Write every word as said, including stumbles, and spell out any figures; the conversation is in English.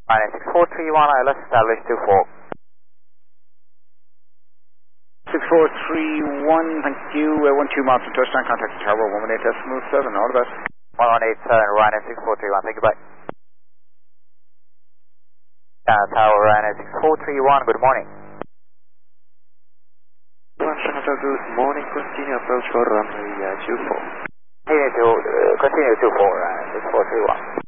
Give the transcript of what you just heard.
Ryanair six four three one, I L S established two four. six four three one, thank you. Uh, one two miles from touchdown, contact Tower one one eight decimal seven, all the best. one one eight seven, Ryanair six four three one, thank you, bye. Uh, Tower Ryanair six four three one, good morning. Good morning, continue approach for runway uh, two four. Continue to, uh, continue two four, Ryanair six four three one.